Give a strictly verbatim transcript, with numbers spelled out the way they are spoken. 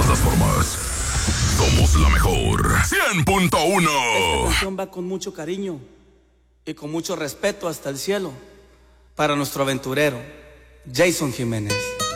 todas formas. Somos la mejor. cien punto uno. Esta canción va con mucho cariño y con mucho respeto hasta el cielo para nuestro aventurero, Jason Jiménez.